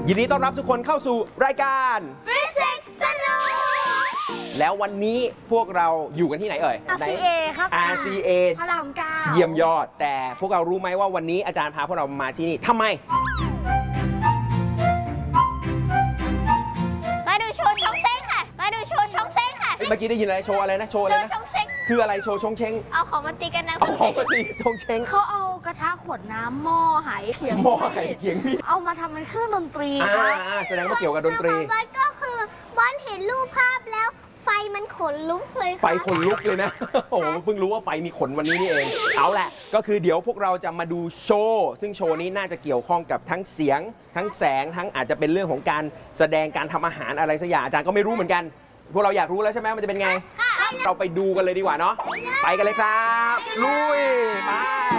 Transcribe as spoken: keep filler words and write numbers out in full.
ยินดีต้อนรับทุกคนเข้าสู่รายการฟิสิกส์สนุกแล้ววันนี้พวกเราอยู่กันที่ไหนเอ่ยอาร์ ซี เอ ครับอาร์ ซี เอพระรามเก้าเยี่ยมยอดแต่พวกเรารู้ไหมว่าวันนี้อาจารย์พาพวกเรามาที่นี่ทำไมมาดูโชว์ช่องเซ้งค่ะมาดูโชว์ช่องเซ้งค่ะเมื่อกี้ได้ยินอะไรโชว์อะไรนะโชว์อะไรนะโชว์ช่องเซ้งคืออะไรโชว์ชงเชงเอาของมาตีกันนะเอาของมาตีชงเชงเขาเอากระทะขวดน้ำหม้อไหเขียงหม้อไข่เขียงมีดเอามาทำเป็นเครื่องดนตรีอ่าค่ะอ่าแสดงว่าเกี่ยวกับดนตรีบอลก็คือบอลเห็นรูปภาพแล้วไฟมันขนลุกเลยค่ะไฟขนลุกเลยนะ โอ้โหเพิ่งรู้ว่าไฟมีขนวันนี้นี่เอง เอาแหละก็คือเดี๋ยวพวกเราจะมาดูโชว์ซึ่งโชว์นี้น่าจะเกี่ยวข้องกับทั้งเสียง ทั้งแสงทั้งอาจจะเป็นเรื่องของการแสดงการทำอาหารอะไรสักอย่างอาจารย์ก็ไม่รู้เหมือนกัน พวกเราอยากรู้แล้วใช่ไหมมันจะเป็นไง เราไปดูกันเลยดีกว่าเนาะไปกันเลยครับลุยไป